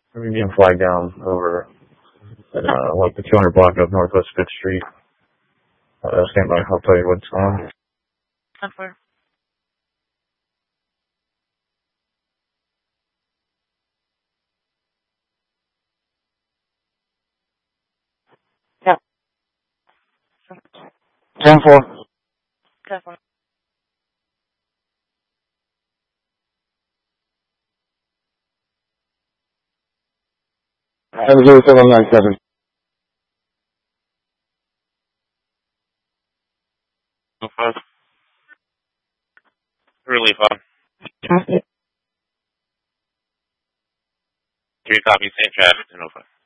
We're being flagged down over like the 200 block of Northwest 5th Street. Stand by. I'll tell you what's going on. 10-4. Yeah. 10-4. 10-4. 70797. Relief on. 3 copies, same traffic, 10-5.